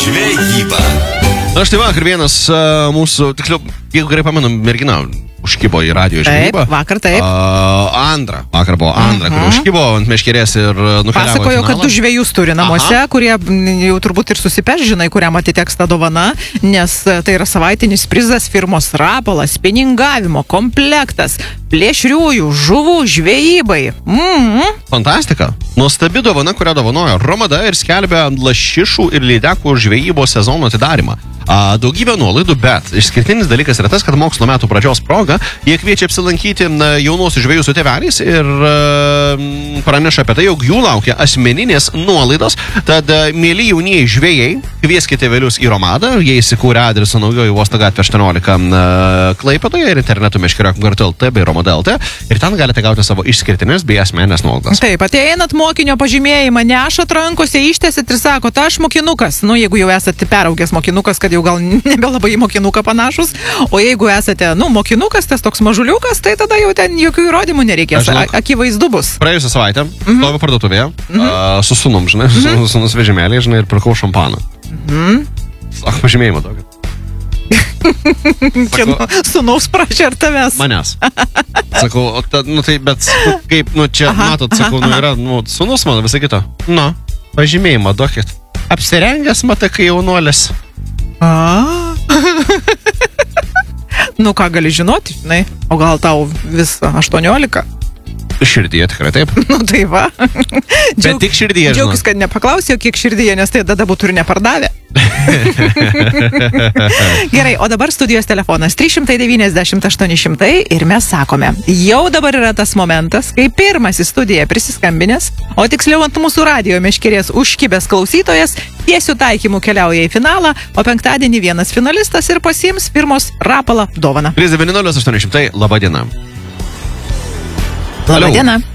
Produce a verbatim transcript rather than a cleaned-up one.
žvejyba. Na štai vakar vienas uh, mūsų, tiksliau, jeigu gerai pamenu, mergina užkibo į radijo žvejybą. Taip, vakar taip. Uh, Andra, vakar buvo Andra, uh -huh. kuri užkibo ant meškerės ir nukeliavo. Pasakojo, kad du žvejus turi namuose, Aha. kurie jau turbūt ir susipeš, žinai, kuriam atiteks ta dovana, nes tai yra savaitinis prizas firmos Rapolas, spiningavimo komplektas, plėšriųjų žuvų žvejybai. Mm -hmm. Fantastika. Nuostabi dovana, kurią dovanojo Romada ir skelbia lašišų ir lydekų žvejybos sezono atidarimą. A, daugybė nuolaidų, bet išskirtinis dalykas yra tas, kad mokslo metų pradžios proga jie kviečia apsilankyti jaunuosius žvejus su tėveliais ir uh, praneša apie tai, jog jų laukia asmeninės nuolaidos. Tad, uh, mėly jaunieji žvejai, kvieskite tėvelius į Romadą, jie įsikūrė adresą Naujoji Uosto gatvė aštuoniolika uh, Klaipėdoje ir internetu meškeriokim kartu L T bei Romada L T ir ten galite gauti savo išskirtinės bei asmeninės nuolaidas. Taip, ateinat mokinio pažymėjimą, nešat rankose, ištęsit ir sakot, aš mokinukas. Nu, jeigu jau esate peraugęs mokinukas, kad jau gal nebelabai į mokinuką panašus, o jeigu esate, nu, mokinukas, tas toks mažuliukas, tai tada jau ten jokių įrodymų nereikės, akivaizdu bus. Praėjusią savaitę, Mhm. stoviu parduotuvėje, Mhm. uh, su sunum, žinai, Mhm. su sunus vežimėlį, žinai, ir pirkau šampaną. Mhm. Sako, pažymėjimą tokį. Kieno sunaus prašė ar tavęs? Manęs. Sakau, o ta, nu tai, bet nu, kaip, nu čia, Aha, matot, sakau, aha, nu yra, nu, sunus mano, visą kitą. Nu, pažymėjimą duokit. Apsirengęs, matai, kai jaunuolis. A. Nu, ką gali žinoti, žinai? O gal tau vis aštuoniolika? Širdyje tikrai taip. Nu, tai va. Bet tik širdyje, žinau. Džiaugis, kad nepaklausė, kiek širdyje, nes tai tada būtų ir nepardavę. Gerai, o dabar studijos telefonas trys devyniasdešimt aštuoni šimtai ir mes sakome, jau dabar yra tas momentas, kai pirmas į studiją prisiskambinęs, o tiksliau ant mūsų radijo meškerės užkibęs klausytojas tiesių taikymų keliauja į finalą, o penktadienį vienas finalistas ir pasiims firmos Rapala dovaną. trys devyni nulis aštuoni šimtai, laba diena. Labą dieną.